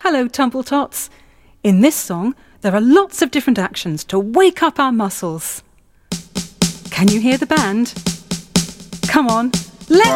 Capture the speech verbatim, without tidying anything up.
Hello, Tumble Tots. In this song, there are lots of different actions to wake up our muscles. Can you hear the band? Come on, let's